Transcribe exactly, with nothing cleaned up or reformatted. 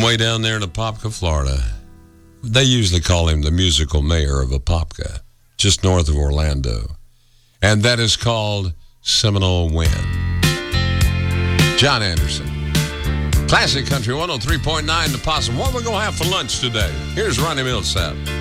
from way down there in Apopka, Florida. They usually call him the musical mayor of Apopka, just north of Orlando. And that is called Seminole Wind. John Anderson. Classic Country one oh three point nine The Possum. What are we going to have for lunch today? Here's Ronnie Millsap.